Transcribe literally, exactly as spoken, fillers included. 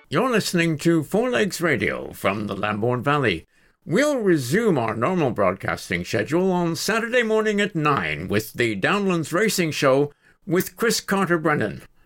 You're listening to Four Legs Radio from the Lambourne Valley. We'll resume our normal broadcasting schedule on Saturday morning at nine with the Downlands Racing Show with Chris Carter-Brennan.